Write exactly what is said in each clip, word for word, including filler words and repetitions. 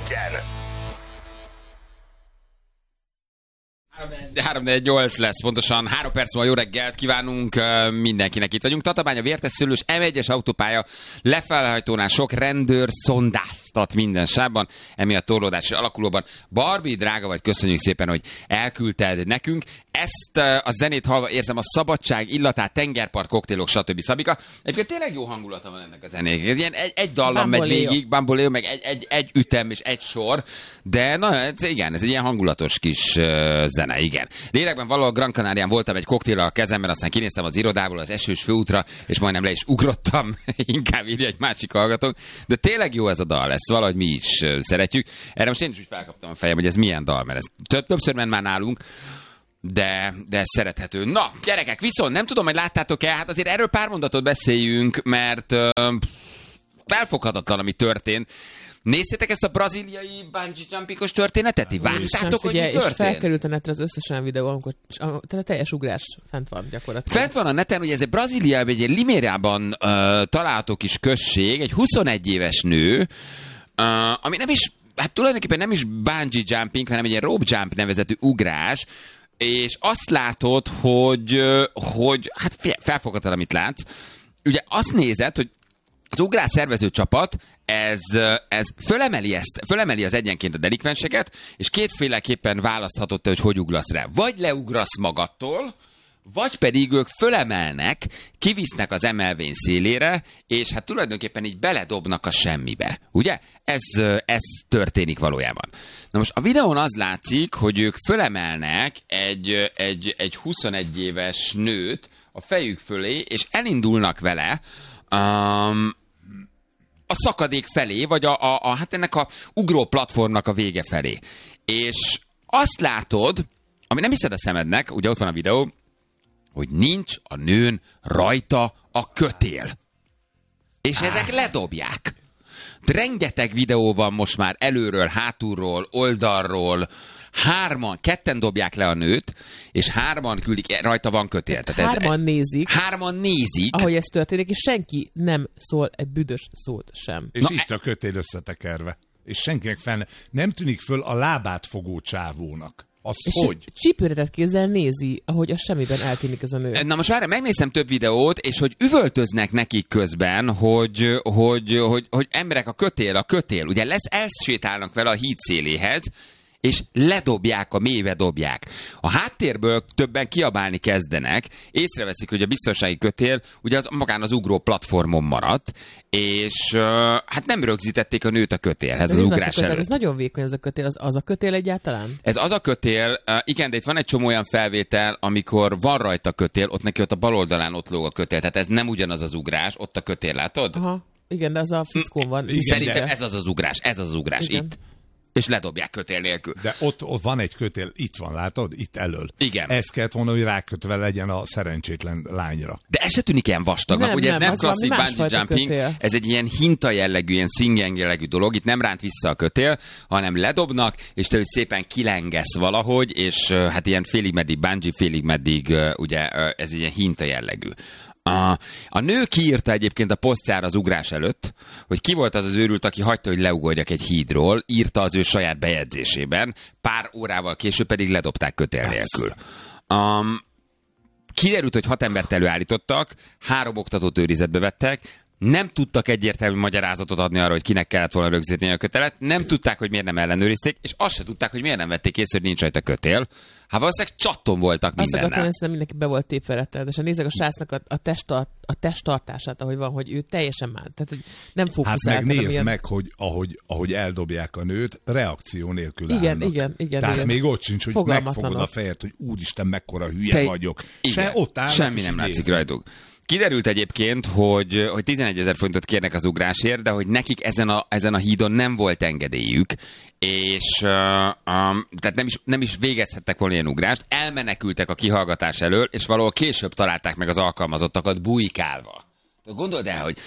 egyen. három négy nyolc lesz, pontosan három perc múlva jó reggelt kívánunk mindenkinek. Itt vagyunk. Tatabánya Vértesszőlős em egyes autópálya lefelhajtónál sok rendőr szondáztat minden sávban, emiatt torlódási alakulóban. Barbie, drága vagy, köszönjük szépen, hogy elküldted nekünk. Ezt a zenét hallva érzem a szabadság illatát, tengerpart, koktélok, stb. Szabika. Egyébként tényleg jó hangulata van ennek a zenék. Ilyen egy, egy dallam megy végig, Bamboleo, meg egy, egy, egy ütem és egy sor, de na, igen, ez egy ilyen hangulatos kis uh, zene, igen. Lélekben valahol Gran Canarián voltam egy koktéllal a kezemben, aztán kinéztem az irodából az esős főútra, és majdnem le is ugrottam, inkább írja egy másik hallgatók. De tényleg jó ez a dal, ezt valahogy mi is uh, szeretjük. Erre most én is úgy felkaptam a fejem, hogy ez milyen dal, mert ez több, többször ment már nálunk, De, de szerethető. Na, gyerekek, viszont nem tudom, hogy láttátok-e, hát azért erről pár mondatot beszéljünk, mert uh, felfoghatatlan, ami történt. Néztétek ezt a brazíliai bungee jumpingos történetet? Vártátok, hogy mi történt? És felkerült a netre az összes olyan videó, amikor tehát a teljes ugrás fent van gyakorlatilag. Fent van a neten, hogy ez egy Brazíliában, egy Limérában uh, található kis község, egy huszonegy éves nő, uh, ami nem is, hát tulajdonképpen nem is bungee jumping, hanem egy ilyen rope jump nevezetű ugrás, és azt látod, hogy, hogy hát felfoghatod, amit látsz. Ugye azt nézed, hogy az ugrás szervező csapat, ez, ez fölemeli, ezt, fölemeli az egyenként a delikvenseket, és kétféleképpen választhatod te, hogy hogy ugrasz rá. Vagy leugrasz magadtól, vagy pedig ők fölemelnek, kivisznek az emelvény szélére, és hát tulajdonképpen így beledobnak a semmibe. Ugye? Ez, ez történik valójában. Na most a videón az látszik, hogy ők fölemelnek egy, egy, egy huszonegy éves nőt a fejük fölé, és elindulnak vele um, a szakadék felé, vagy a, a, a, hát ennek a ugró platformnak a vége felé. És azt látod, ami nem hiszed a szemednek, ugye ott van a videó, hogy nincs a nőn rajta a kötél. És ezek ledobják. Rengeteg videó van most már előről, hátulról, oldalról. Hárman, ketten dobják le a nőt, és hárman küldik, rajta van kötél. Tehát hárman ez, nézik. Hárman nézik. Ahogy ez történik, és senki nem szól egy büdös szót sem. És Na, itt a kötél összetekerve. És senkinek fel nem tűnik föl a lábát fogó csávónak. Azt és hogy? Csípőretett kézzel nézi, ahogy a semmiben eltűnik ez a nő. Na most várj, megnézem több videót, és hogy üvöltöznek nekik közben, hogy, hogy, hogy, hogy emberek a kötél, a kötél. Ugye lesz, elsétálnak vele a híd széléhez, és ledobják, a mélybe dobják. A háttérből többen kiabálni kezdenek, észreveszik, hogy a biztonsági kötél ugye az magán az ugró platformon maradt, és uh, hát nem rögzítették a nőt a kötélhez, az ugrás kötél, előtt. Ez nagyon vékony ez a kötél, az, az a kötél egyáltalán? Ez az a kötél, uh, igen, de itt van egy csomó olyan felvétel, amikor van rajta kötél, ott neki ott a bal oldalán ott lóg a kötél, tehát ez nem ugyanaz az ugrás, ott a kötél, látod? Aha, igen, de az a fickón van. Igen, szerintem de... ez az az ugrás, ez az az ugrás, igen. Itt. És ledobják kötél nélkül. De ott, ott van egy kötél, itt van, látod? Itt elől. Igen. Ezt kellett volna, hogy rákötve legyen a szerencsétlen lányra. De ez se tűnik ilyen vastagnak, nem, ugye ez nem, nem klasszik bungee jumping, kötél. Ez egy ilyen hinta jellegű, ilyen swing jellegű dolog, itt nem ránt vissza a kötél, hanem ledobnak, és te szépen kilengesz valahogy, és hát ilyen félig meddig bungee, félig meddig ugye ez ilyen hinta jellegű. A, a nő kiírta egyébként a posztjára az ugrás előtt, hogy ki volt az az őrült, aki hagyta, hogy leugorjak egy hídról, írta az ő saját bejegyzésében, pár órával később pedig ledobták kötél nélkül. Um, kiderült, hogy hat embert előállítottak, három oktatót őrizetbe vettek, nem tudtak egyértelmű magyarázatot adni arra, hogy kinek kellett volna rögzíteni a kötelet, nem tudták, hogy miért nem ellenőrizték, és azt se tudták, hogy miért nem vették észre, hogy nincs rajta kötél. Hát valószínűleg csatton voltak mindennel. Azt akartam, hogy mindenki be volt tépve rettenetesen. Nézzek a srácnak a, a, testtart, a testtartását, ahogy van, hogy ő teljesen már, tehát hogy nem fókuszál. Hát meg nézd ilyen... meg, hogy ahogy, ahogy eldobják a nőt, reakció nélkül igen, állnak. Igen, igen, Tehát igen. még ott sincs, hogy megfogod a fejed, hogy úristen, mekkora hülye Te... vagyok. Igen. Se ott állnak, semmi nem látszik rajtuk. Kiderült egyébként, hogy, hogy tizenegyezer forintot kérnek az ugrásért, de hogy nekik ezen a, ezen a hídon nem volt engedélyük, és uh, um, tehát nem is, nem is végezhettek volna ilyen ugrást, elmenekültek a kihallgatás elől, és valahol később találták meg az alkalmazottakat bujkálva. Gondold el, hogy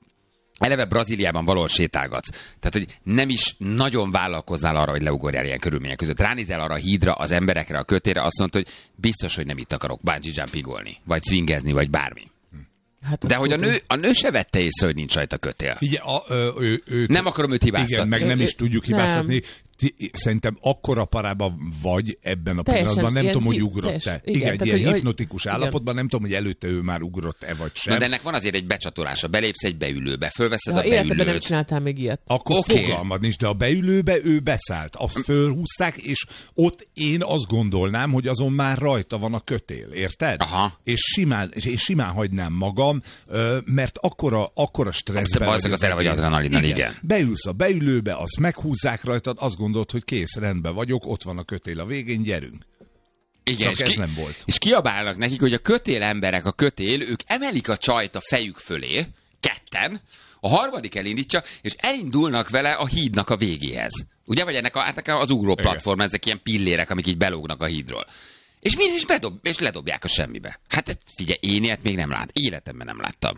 eleve Brazíliában valahol sétálgatsz. Tehát, hogy nem is nagyon vállalkoznál arra, hogy leugorjál ilyen körülmények között. Ránézel arra a hídra, az emberekre, a kötére, azt mondta, hogy biztos, hogy nem itt akarok bungee jumpingolni, vagy swingezni, vagy bármi. Hát de hogy a nő, a nő se vette észre, hogy nincs rajta kötél. Ugye, a, ö, ő, ő, nem akarom őt hibáztatni. Igen, meg nem Ő- is tudjuk hibáztatni. nem. Ti, szerintem akkora parában vagy ebben a Teljesen pillanatban, nem ilyen tudom, hogy hi- ugrott-e. teljes- Igen, igen, egy tehát, ilyen hogy- hipnotikus igen. állapotban, nem tudom, hogy előtte ő már ugrott-e vagy sem. Na de ennek van azért egy becsatolása. Belépsz egy beülőbe, fölveszed Ha a életedben nem beülőt. csináltál még ilyet. Akkor Oké. okay. fogalmad nincs, de a beülőbe ő beszállt. Azt fölhúzták, és ott én azt gondolnám, hogy azon már rajta van a kötél, érted? Aha. És simán, és simán hagynám magam, ö, mert akkora, akkora stresszben... Te bazzeg, az tele vagy adrenalinnal, igen. Beülsz a beülőbe, azt meghúzzák rajtad, azt gondolod, hogy kész, rendben vagyok, ott van a kötél a végén, gyerünk. Igen, Csak és, ez nem volt. és kiabálnak nekik, hogy a kötél emberek, a kötél, ők emelik a csajt a fejük fölé, ketten, a harmadik elindítja, és elindulnak vele a hídnak a végéhez. Ugye, vagy ennek a, hát az ugró platform, ezek ilyen pillérek, amik így belógnak a hídról. És mi is bedob, és ledobják a semmibe. Hát ezt figyelj, én ilyet még nem lát, életemben nem láttam.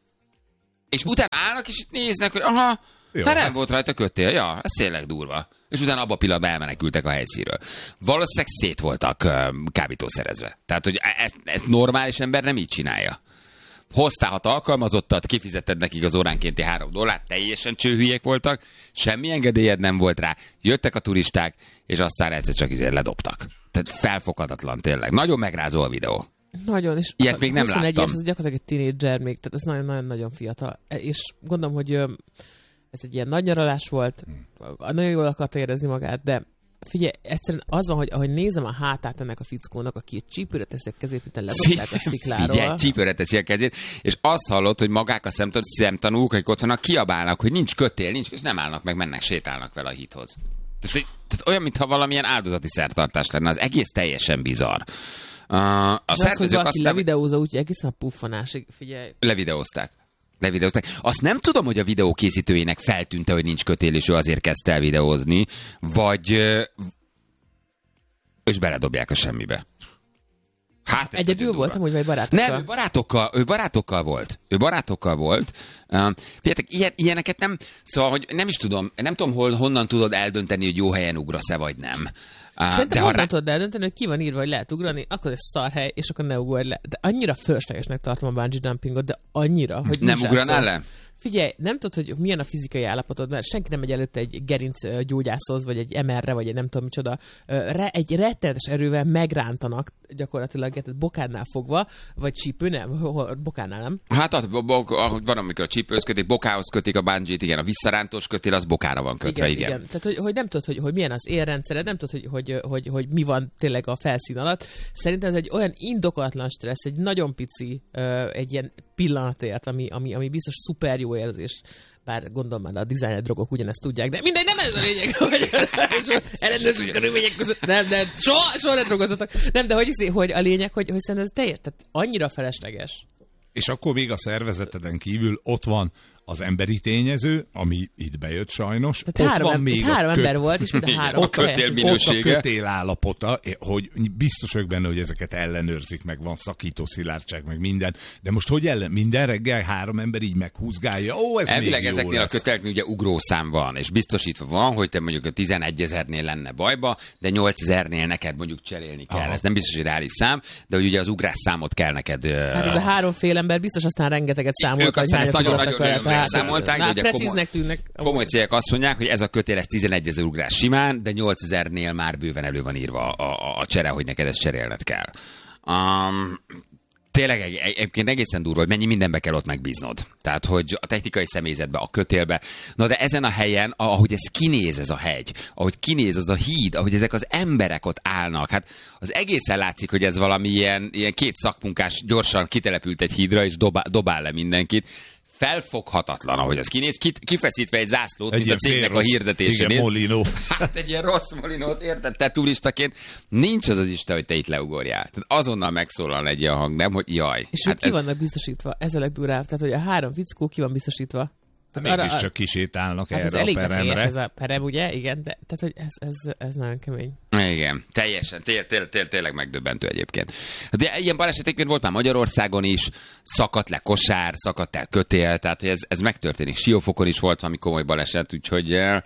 És utána állnak, és itt néznek, hogy aha, Jó, hát nem hát- volt rajta kötél, ja, ez tényleg durva. És utána abban a pillanatban elmenekültek a helyszínről. Valószínűleg szét voltak uh, kábítószerezve. Tehát, hogy ezt, ezt normális ember nem így csinálja. Hoztál hat alkalmazottat, kifizetted nekik az óránkénti három dollárt, teljesen csőhülyék voltak, semmi engedélyed nem volt rá, jöttek a turisták, és aztán egyszer csak izé ledobtak. Tehát felfoghatatlan tényleg. Nagyon megrázó a videó. Nagyon, és Ilyet még nem huszonegy láttam. éves, ez gyakorlatilag egy tínédzser még, tehát ez nagyon-nagyon fiatal. E- És gondolom, hogy ö, ez egy ilyen nagy nyaralás volt, nagyon jól akarta érezni magát, de figyelj, egyszerűen az van, hogy ahogy nézem a hátát ennek a fickónak, aki egy csípőre teszi a kezét, mint ledobták a szikláról. Figyelj, csípőre teszi a kezét, és azt hallott, hogy magák a szemtan- szemtanúk, akik ott vannak, kiabálnak, hogy nincs kötél, nincs, és nem állnak meg, mennek, sétálnak vele a hídhoz. Tehát, hogy- tehát olyan, mintha valamilyen áldozati szertartás lenne, az egész teljesen bizarr. Uh, a És az, hogy szervezők valaki aztán levideózza, úgy egészen a puffanásig, figyelj. levideózták. Levideózták. Azt nem tudom, hogy a videó készítőjének feltűnte, hogy nincs kötél, és ő azért kezdte el videózni, vagy ö, és beledobják a semmibe. Hát ez Egyedül nagyon voltam, durva. hogy vagy barátokkal? Nem, ő barátokkal, ő barátokkal volt. Ő barátokkal volt. Uh, Figyeljetek, ilyen, ilyeneket nem, szóval, hogy nem is tudom, nem tudom, hol, honnan tudod eldönteni, hogy jó helyen ugrasz-e, vagy nem. Uh, Szerintem ha honnan rá- tudod eldönteni, hogy ki van írva, hogy lehet ugrani, akkor ez szar hely, és akkor ne ugorj le. De annyira fölöslegesnek tartom a bungee jumpingot, de annyira, hogy Nem nincs ugranál szó. le? Figyelj, nem tudod, hogy milyen a fizikai állapotod, mert senki nem megy előtte egy gerinc ö, gyógyászhoz, vagy egy em er-re, vagy egy nem tudom micsoda. Ö, Re, egy rettenetes erővel megrántanak gyakorlatilag, tehát bokádnál fogva, vagy csípő, nem, Hol- hol- bokádnál nem. Hát az, bo- bo- ahogy van, amikor a csípőhöz kötik, bokához kötik a bungee-t, igen, a visszarántós kötél, az bokára van kötve, igen. igen. Tehát, hogy, hogy nem tudod, hogy, hogy milyen az élrendszered, nem tudod, hogy, hogy, hogy, hogy mi van tényleg a felszín alatt. Szerintem ez egy olyan indokolatlan stressz, egy nagyon pici, ö, egy ilyen pillanatért, ami, ami, ami biztos szuper jó érzés. Bár gondolom már a designer drogok ugyanezt tudják, de mindegy, nem ez a lényeg, hogy ellenőrző körülmények között. Nem, nem, soha, soha nem drogozzatok. Nem, de hogy, hiszi, hogy a lényeg, hogy, hogy szerintem ez teljes, tehát annyira felesleges. És akkor még a szervezeteden kívül ott van az emberi tényező, ami itt bejött sajnos. Tehát ott három, van em- még három a ember volt, és mind a Igen, három. a kötél kötél. mi- Ott a minősége. kötél állapota, hogy biztos vagyok benne, hogy ezeket ellenőrzik, meg van szakító szilárdság, meg minden. De most hogy ellen? Minden reggel három ember így meghúzgálja. Ó, ez Elvileg még jó ezeknél lesz. a köteleknél ugye ugrószám van, és biztosítva van, hogy te mondjuk a tizenegyezernél lenne bajba, de nyolcezernél neked mondjuk cserélni kell. Aha. Ez nem biztos, hogy reális szám, de hogy ugye az ugrás számot kell neked. Hát ez a három fél ember biztos aztán rengeteget számolt. Ők aztán ezt nagyon-nagyon megszámolták, de de ugye precíznek tűnnek. komoly cégek azt mondják, hogy ez a kötél ez tizenegyezer ugrás simán, de nyolcezernél már bőven elő van írva a, a, a csere, hogy neked ezt cserélned kell. Um, Tényleg egy, egyébként egészen durva, hogy mennyi mindenbe kell ott megbíznod. Tehát, hogy a technikai személyzetbe, a kötélbe. Na de ezen a helyen, ahogy ez kinéz ez a hegy, ahogy kinéz az a híd, ahogy ezek az emberek ott állnak, hát az egészen látszik, hogy ez valami ilyen, ilyen két szakmunkás gyorsan kitelepült egy hídra, és dobál, dobál le mindenkit. Felfoghatatlan, ahogy az kinéz, Kit, kifeszítve egy zászlót, Egy mint a ilyen cégnek a félrossz- hirdetésén. Igen, Molino. Hát egy ilyen rossz molinót, érted, te turistaként, nincs az az Isten, hogy te itt leugorjál. Tehát azonnal megszólal egy ilyen hang, nem, hogy jaj. És hát ők ki vannak biztosítva, ez a legdurább. Tehát, hogy a három fickó ki van biztosítva. Tehát Mégis csak kisétálnak hát ez erre a elég veszélyes peremre. ez a perem, ugye? Igen, de tehát, hogy ez, ez, ez nagyon kemény. Igen, teljesen, té- té- té- tényleg megdöbbentő egyébként. De ilyen balesetekben volt már Magyarországon is, szakadt le kosár, szakadt el kötél, tehát ez, ez megtörténik. Siófokon is volt valami komoly baleset, úgyhogy eh,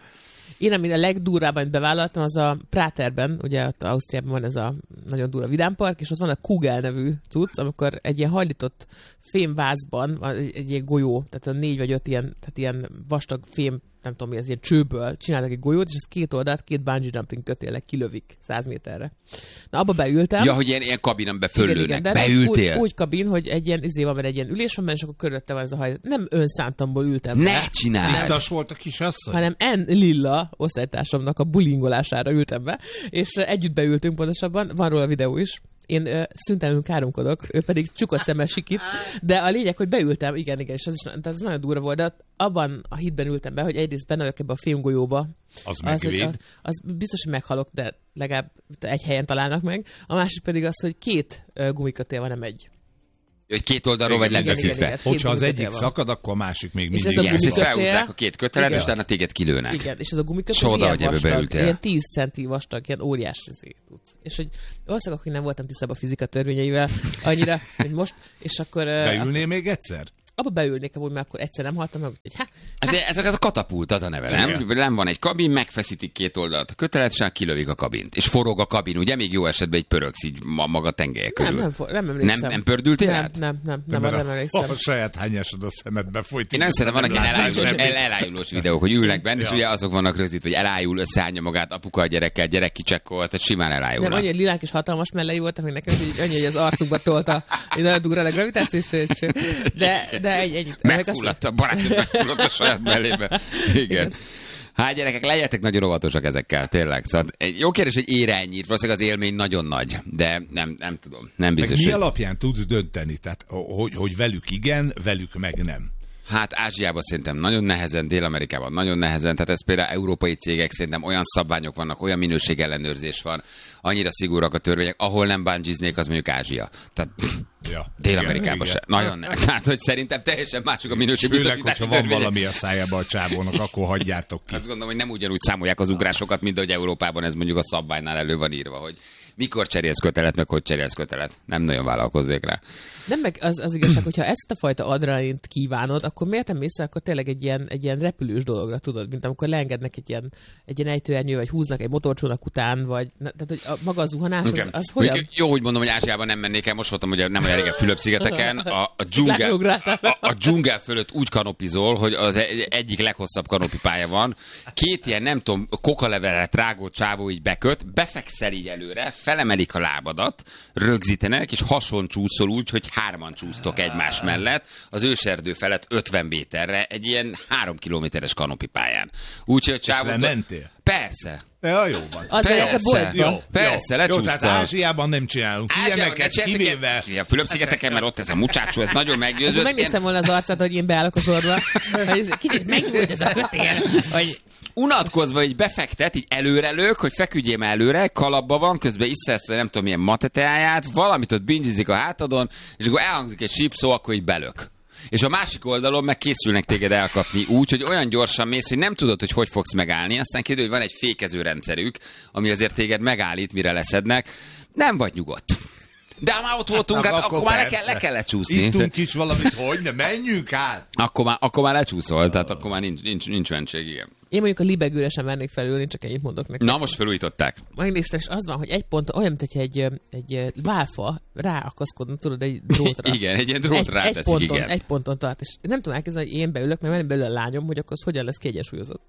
Én, ami a legdurvábban bevállaltam, az a Praterben, ugye ott Ausztriában van ez a nagyon durva vidámpark, és ott van a Kugel nevű cucc, amikor egy ilyen hajlított fémvázban van egy, egy ilyen golyó, tehát a négy vagy öt ilyen, tehát ilyen vastag fém, nem tudom mi, ez ilyen csőből csináltak egy golyót, és ez két oldalt, két bungee jumping kötélek kilövik száz méterre. Na, abba beültem. Ja, hogy ilyen, ilyen kabinon beföllőnek. Igen, igen, Beültél? Úgy, úgy kabin, hogy egy ilyen izé van, mert egy ilyen ülés van, és akkor körülötte van ez a haj. Nem önszántamból ültem. Ne be, csinálj! Ittas volt a kisasszony? hanem N. Lilla osztálytársamnak a bulingolására ültem be, és együtt beültünk pontosabban, van róla videó is. Én ö, szüntelenül káromkodok, ő pedig csukott szemmel sikít, de a lényeg, hogy beültem, igen, igen, és az is tehát az nagyon durva volt, de abban a hitben ültem be, hogy egyrészt benne vagyok ebbe a fémgolyóba. Az megvéd. Az, az biztos, hogy meghalok, de legalább egy helyen találnak meg. A másik pedig az, hogy két uh, gumikötél van, nem egy. Hogy két oldalról vagy Igen, igen, lefeszítve. igen, Hogyha az gumikötél egyik van. szakad, akkor a másik még És ez mindig. a Igen, ezt, hogy gumikötél- felhúzzák a két kötelet, és utána téged kilőnek. Igen, és ez a gumikötél Csoda, ilyen hogy ebbe vastag, beültél. ilyen tíz centi vastag, ilyen óriás izé tudsz. És hogy valószínűleg akkor nem voltam tisztában a fizika törvényeivel annyira, hogy most, és akkor... Beülnél még egyszer? Abba beülnék, amúgy, mert akkor egyszer nem haltam meg, hogy hát, Ez, ez, ez a katapult, az a neve, nem? Igen. Nem van egy kabin, megfeszítik két oldalt a kötelet, és kilövik a kabint. És forog a kabin, ugye? Még jó esetben egy pöröksz így ma- maga tengelyek körül. nem, nem, for- nem emlékszem. nem, nem pördültél Nem, át? nem, nem, nem, Mert arra nem a, emlékszem. a saját hányásod a szemedbe folyt. Én nem szeretem, vannak ilyen elájulós, Nem- el, elájulós videók, hogy ülnek benne, és Ja. ugye azok vannak rögzítve, hogy elájul, összeállja magát apuka a gyerekkel, gyerek kicsekkolt, tehát simán Nem, elájulnak. annyi lilák és hatalmas mellei voltak, hogy nekem hogy annyi, hogy az arcukba tolta, hogy nagyon durva a gravitációs cső. De, de egy, egy, Megfulladt a barátod, megfulladt a saját mellébe. Igen. Hát gyerekek, legyetek nagyon óvatosak ezekkel, tényleg. Szóval egy jó kérdés, hogy ére ennyit, valószínűleg az élmény nagyon nagy, de nem, nem tudom, nem Meg biztos, mi hogy... alapján tudsz dönteni? Tehát, hogy, hogy velük igen, velük meg nem. Hát Ázsiában szerintem nagyon nehezen, Dél-Amerikában nagyon nehezen, tehát ez például európai cégek, szerintem olyan szabványok vannak, olyan minőségellenőrzés van, annyira szigorúak a törvények, ahol nem bungee-znék, az mondjuk Ázsia. Tehát Ja. Dél-Amerikában Igen, se. igen. Nagyon nem. Tehát, hogy szerintem teljesen mások a Főleg, minőségbiztosítási hogyha van törvények. valami a szájába a csávónak, akkor hagyjátok ki. Azt gondolom, hogy nem ugyanúgy számolják az ugrásokat, mint ahogy Európában ez mondjuk a szabványnál elő van írva, hogy mikor cserélsz kötelet, meg hogy cserélsz kötelet. Nem nagyon vállalkozzék rá. Nem meg az, az igazság, hogyha ezt a fajta adrenalint kívánod, akkor miért nem mész el, akkor tényleg egy ilyen, egy ilyen repülős dologra, tudod, mint amikor leengednek egy ilyen, egy ilyen ejtőernyő, vagy húznak egy motorcsónak után, vagy na, tehát, hogy a, maga a zuhanás, az, Igen. az hogyan? Mondjuk, jó, hogy mondom, hogy Ázsiában nem mennék el, most voltam, hogy nem olyan régen Fülöp-szigeteken, a, a, dzsungel, Látugráltál. a, a dzsungel fölött úgy kanopizol, hogy az egy, egyik leghosszabb kanopipálya van, két ilyen, nem tudom, kokalevelet rágó csávó így beköt, befekszel így előre, felemelik a lábadat, rögzítenek, és hason csúszol úgy, hogy hárman csúsztok egymás mellett, az őserdő felett ötven méterre, egy ilyen három kilométeres kanopipályán. Úgyhogy a És csávó... lementél? Persze. Ja, jó van. Az Persze. a boltba. Jó, Persze, jó. Jó, lecsúsztam. tehát Ázsiában nem csinálunk ilyeneket, kivéve... A Fülöp-szigeteken, mert ott ez a mucsácsó, ez nagyon Akkor meggyőzött. megnéztem volna az arcát, hogy én beállok a sorba. Hogy ez kicsit megnyújt ez a kötél. Hogy Unatkozva így befektet, így előrelők, hogy feküdjél már előre, kalapba van, közben iszza ezt a nem tudom milyen mateteáját, valamit ott bingizik a hátadon, és akkor elhangzik egy sípszó, akkor így belök. És a másik oldalon meg készülnek téged elkapni úgy, hogy olyan gyorsan mész, hogy nem tudod, hogy hogy fogsz megállni. Aztán kiderül, hogy van egy fékező rendszerük, ami azért téged megállít, mire leszednek. Nem vagy nyugodt. De ha már ott voltunk, hát, Hát akkor, akkor már le, persze. kell, le kellett csúszni. Ittunk is valamit, hogy ne menjünk át. Akkor már, akkor már lecsúszol, tehát akkor már nincs, nincs, nincs mentség, igen. én mondjuk a libegőre sem mernék felülni, csak ennyit mondok neki. Na, most felújították. Megnéztem, és az van, hogy egy pont, olyan, mint hogyha egy, egy válfa ráakaszkodna, tudod, egy drótra. Igen, egy ilyen drót egy, ráteszik, egy ponton, igen. egy ponton tart, és nem tudom elképzelni, hogy én beülök, mert van belőle a lányom, hogy akkor az hogyan lesz kiegyensúlyozott.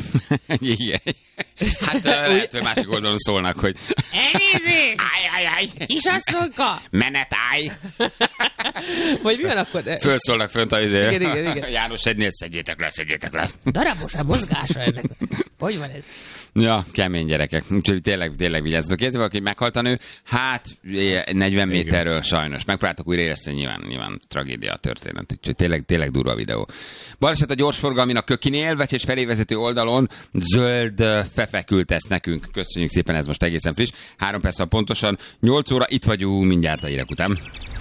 Igen. Hát ö, lehet, hogy másik oldalon szólnak, hogy Elnézést! állj, állj, állj, Kisasszonyka! menet állj. Vagy mi van akkor? De Fölszólnak fönt a izé. Igen, igen, igen. János egynél szedjétek le, szedjétek le. darabos a mozgása ennek. Hogy van ez? Ja, kemény gyerekek. Úgyhogy tényleg, tényleg vigyázzatok. Érzi valaki, hogy meghalt a nő? Hát, negyven méterről sajnos. Megpróbáltak újra érezteni, nyilván, nyilván tragédia a történet. Úgyhogy tényleg, tényleg durva a videó. Baleset a gyorsforgalmin a Kökinél, Vecsés felé vezető oldalon zöld fefe küldte ezt nekünk. Köszönjük szépen, ez most egészen friss. Három perc pontosan, nyolc óra, itt vagyunk mindjárt a hírek után.